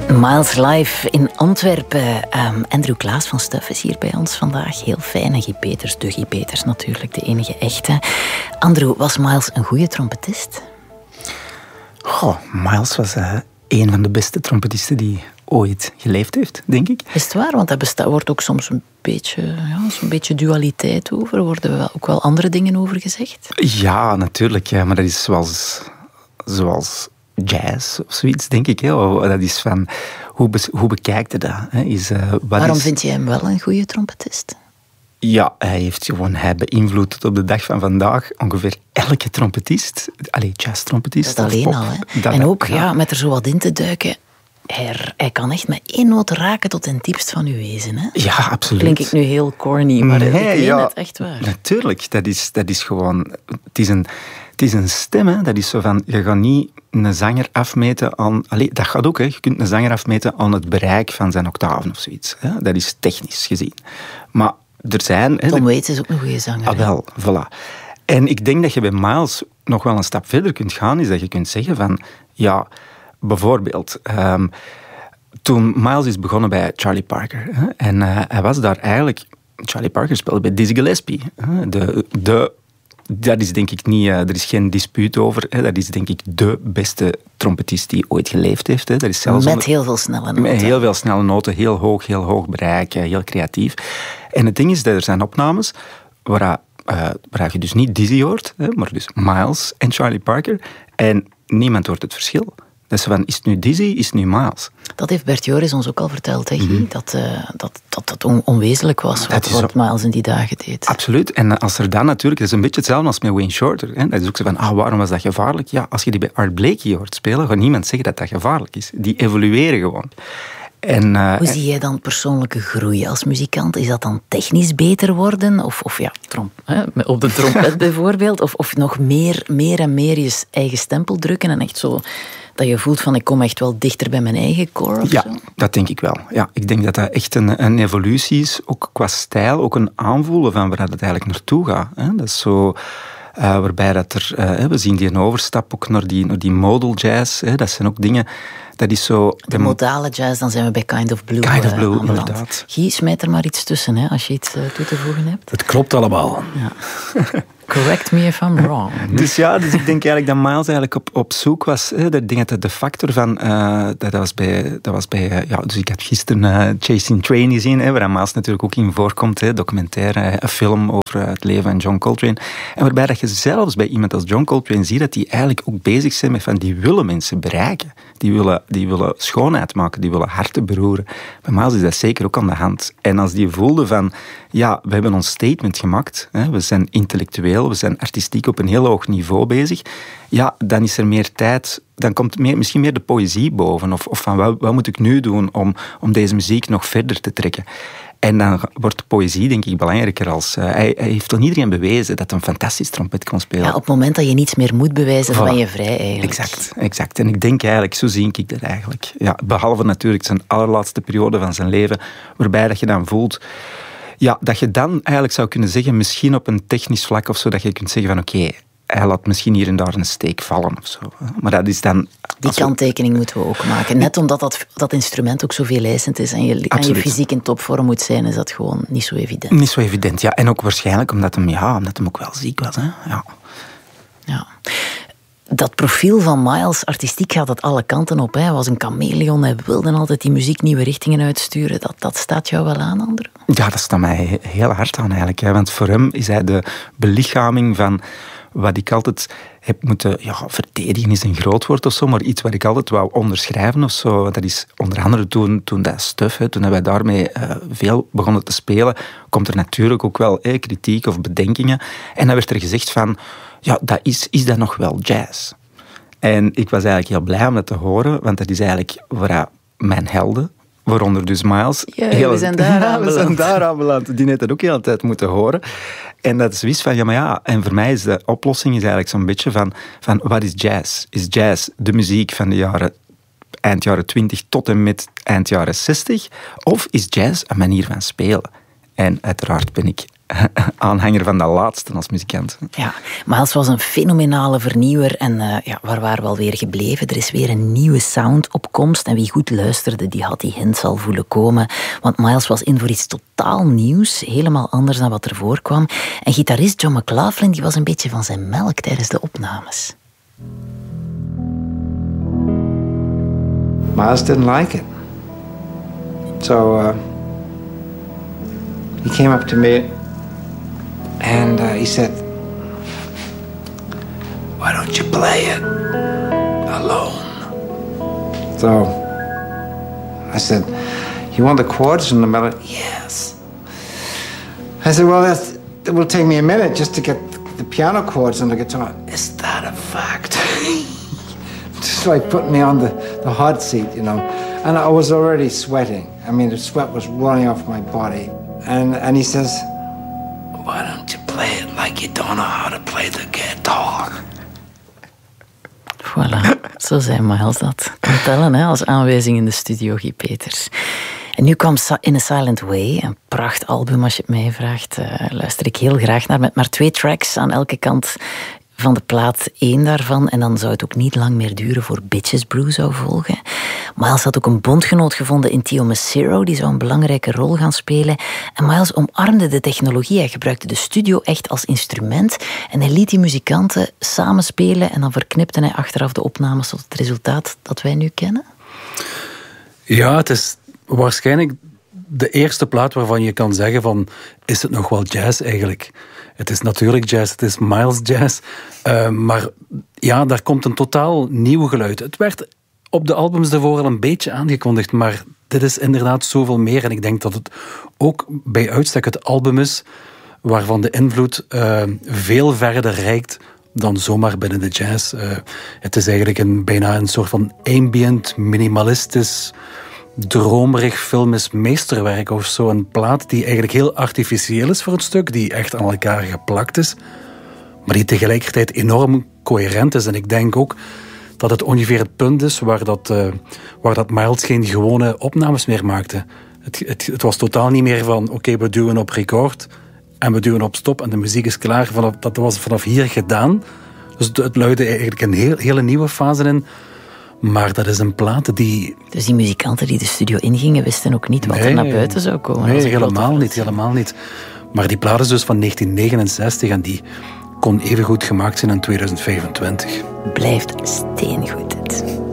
Miles live in Antwerpen. Andrew Klaas van Stuff is hier bij ons vandaag. Heel fijn. En Guy Peters, de Guy Peters natuurlijk, de enige echte. Andrew, was Miles een goede trompetist? Miles was een van de beste trompetisten die ooit geleefd heeft, denk ik. Is het waar? Want daar wordt ook soms een beetje dualiteit over. Worden er ook wel andere dingen over gezegd? Ja, natuurlijk. Ja, maar dat is zoals jazz of zoiets, denk ik. Dat is van, hoe bekijkt je dat? Waarom vind je hem wel een goede trompetist? Ja, hij beïnvloedt op de dag van vandaag ongeveer elke trompetist. Jazz-trompetist. Dat alleen al, hè? En ook, met er zo wat in te duiken, hij kan echt met één noot raken tot in diepst van uw wezen, hè? Ja, absoluut. Klink ik nu heel corny, maar ik meen het echt waar. Natuurlijk, dat is gewoon... Het is een stem, hè. Dat is zo van... Je gaat niet een zanger afmeten aan... dat gaat ook, hè. Je kunt een zanger afmeten aan het bereik van zijn octaven of zoiets. Hè. Dat is technisch gezien. Maar er zijn... Tom Waits is ook een goede zanger. Wel, voilà. En ik denk dat je bij Miles nog wel een stap verder kunt gaan, is dat je kunt zeggen van... Ja, bijvoorbeeld... toen Miles is begonnen bij Charlie Parker, hè, en hij was daar eigenlijk... Charlie Parker speelde bij Dizzy Gillespie. Dat is denk ik niet... er is geen dispuut over. Hè. Dat is denk ik de beste trompetist die ooit geleefd heeft. Hè. Dat is zelfs met heel veel snelle noten. Met heel veel snelle noten. Heel hoog bereik. Heel creatief. En het ding is dat er zijn opnames waar je dus niet Dizzy hoort, hè, maar dus Miles en Charlie Parker. En niemand hoort het verschil. Dus van, is het nu Dizzy, is het nu Miles? Dat heeft Bert Joris ons ook al verteld, hè, Guy? Dat onwezenlijk was wat Miles in die dagen deed. Absoluut. En als er dan natuurlijk... Dat is een beetje hetzelfde als met Wayne Shorter. Hè? Dat is ook zo van, waarom was dat gevaarlijk? Ja, als je die bij Art Blakey hoort spelen, gaat niemand zeggen dat dat gevaarlijk is. Die evolueren gewoon. Hoe zie jij dan persoonlijke groei als muzikant? Is dat dan technisch beter worden? Of op de trompet bijvoorbeeld? Of nog meer en meer je eigen stempel drukken en echt zo... Dat je voelt van, ik kom echt wel dichter bij mijn eigen core of zo? Ja, dat denk ik wel. Ja, ik denk dat dat echt een evolutie is, ook qua stijl, ook een aanvoelen van waar het eigenlijk naartoe gaat. Hè. Dat is zo... waarbij dat we zien die een overstap ook naar die modal jazz. Hè. Dat zijn ook dingen... Dat is zo... De modale jazz, dan zijn we bij Kind of Blue. Kind of Blue, inderdaad. Guy, smijt er maar iets tussen, hè, als je iets toe te voegen hebt. Het klopt allemaal. Ja. Correct me if I'm wrong. Dus ik denk eigenlijk dat Miles eigenlijk op zoek was. Ik denk dat de factor van... Dat was bij dus ik had gisteren Chasing Train gezien, hè, waar Miles natuurlijk ook in voorkomt. Hè, documentaire, een film over het leven van John Coltrane. En waarbij dat je zelfs bij iemand als John Coltrane ziet dat die eigenlijk ook bezig zijn met van die willen mensen bereiken. Die willen schoonheid maken, die willen harten beroeren. Bij Miles is dat zeker ook aan de hand. En als die voelde van... Ja, we hebben ons statement gemaakt. Hè, we zijn intellectueel, we zijn artistiek op een heel hoog niveau bezig. Ja, dan is er meer tijd... Dan komt misschien meer de poëzie boven. Of van, wat moet ik nu doen om deze muziek nog verder te trekken? En dan wordt de poëzie, denk ik, belangrijker als... Hij heeft toch iedereen bewezen dat hij een fantastisch trompet kon spelen. Ja, op het moment dat je niets meer moet bewijzen, dan ben je vrij eigenlijk. Exact. En ik denk eigenlijk, zo zie ik dat eigenlijk. Ja, behalve natuurlijk zijn allerlaatste periode van zijn leven, waarbij dat je dan voelt... Ja, dat je dan eigenlijk zou kunnen zeggen, misschien op een technisch vlak of zo, dat je kunt zeggen van oké, hij laat misschien hier en daar een steek vallen of zo. Maar dat is dan... Die kanttekening moeten we ook maken. Net omdat dat instrument ook zo veeleisend is en je fysiek in topvorm moet zijn, is dat gewoon niet zo evident. Niet zo evident, ja. En ook waarschijnlijk omdat hem ook wel ziek was. Hè? Ja. Dat profiel van Miles, artistiek gaat het alle kanten op. Hij was een chameleon, hij wilde altijd die muziek nieuwe richtingen uitsturen. Dat staat jou wel aan, Andrew? Ja, dat staat mij heel hard aan eigenlijk. Hè. Want voor hem is hij de belichaming van wat ik altijd heb moeten... Ja, verdedigen is een groot woord of zo, maar iets wat ik altijd wou onderschrijven of zo. Dat is onder andere toen dat Stuff, toen wij daarmee veel begonnen te spelen, komt er natuurlijk ook wel kritiek of bedenkingen. En dan werd er gezegd van... Ja, is dat nog wel jazz? En ik was eigenlijk heel blij om dat te horen, want dat is eigenlijk waar mijn helden, waaronder dus Miles... Ja, we zijn daar aanbeland. Die net dat ook heel de tijd moeten horen. En dat is zoiets van, en voor mij is de oplossing eigenlijk zo'n beetje van wat is jazz? Is jazz de muziek van de eind jaren 20 tot en met eind jaren 60? Of is jazz een manier van spelen? En uiteraard ben ik aanhanger van dat laatste als muzikant. Ja, Miles was een fenomenale vernieuwer en waar waren we alweer gebleven? Er is weer een nieuwe sound op komst en wie goed luisterde, die had die hint al voelen komen. Want Miles was in voor iets totaal nieuws, helemaal anders dan wat er voorkwam. En gitarist John McLaughlin die was een beetje van zijn melk tijdens de opnames. Miles didn't like it. So he came up to me and he said, "Why don't you play it alone?" So I said, "You want the chords and the melody?" "Yes." I said, "Well, it will take me a minute just to get the piano chords and the guitar." "Is that a fact?" Just like putting me on the hot seat, you know. And I was already sweating. I mean, the sweat was running off my body. And he says, "Why don't you play it like you don't know how to play the guitar?" Voilà, zo zei Miles dat. Kan tellen, hè, als aanwijzing in de studio, Guy Peters. En nu kwam In a Silent Way, een prachtalbum als je het mij vraagt. Luister ik heel graag naar, met maar 2 tracks aan elke kant van de plaat, 1 daarvan. En dan zou het ook niet lang meer duren voor Bitches Brew zou volgen. Miles had ook een bondgenoot gevonden in Tio Macero, die zou een belangrijke rol gaan spelen. En Miles omarmde de technologie. Hij gebruikte de studio echt als instrument. En hij liet die muzikanten samen spelen. En dan verknipte hij achteraf de opnames tot het resultaat dat wij nu kennen. Ja, het is waarschijnlijk de eerste plaat waarvan je kan zeggen van, is het nog wel jazz eigenlijk? Het is natuurlijk jazz, het is Miles jazz. Maar ja, daar komt een totaal nieuw geluid. Het werd op de albums daarvoor al een beetje aangekondigd, maar dit is inderdaad zoveel meer. En ik denk dat het ook bij uitstek het album is waarvan de invloed veel verder reikt dan zomaar binnen de jazz. Het is eigenlijk bijna een soort van ambient, minimalistisch, dromerig filmisch meesterwerk of zo. Een plaat die eigenlijk heel artificieel is voor het stuk, die echt aan elkaar geplakt is, maar die tegelijkertijd enorm coherent is. En ik denk ook dat het ongeveer het punt is waar dat Miles geen gewone opnames meer maakte. Het was totaal niet meer van, oké, we duwen op record en we duwen op stop en de muziek is klaar. Dat was vanaf hier gedaan. Dus het luidde eigenlijk een hele nieuwe fase in. Maar dat is een plaat die... Dus die muzikanten die de studio ingingen wisten ook niet wat er naar buiten zou komen? Nee, helemaal niet. Maar die plaat is dus van 1969 en die kon even goed gemaakt zijn in 2025. Blijft steengoed dit.